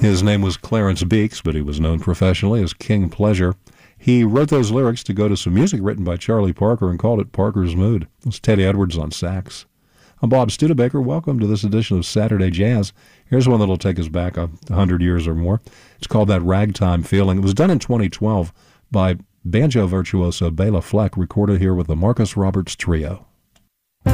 His name was Clarence Beeks, but he was known professionally as King Pleasure. He wrote those lyrics to go to some music written by Charlie Parker and called it Parker's Mood. It was Teddy Edwards on sax. I'm Bob Studebaker. Welcome to this edition of Saturday Jazz. Here's one that'll take us back 100 years or more. It's called That Ragtime Feeling. It was done in 2012 by banjo virtuoso Bela Fleck, recorded here with the Marcus Roberts Trio.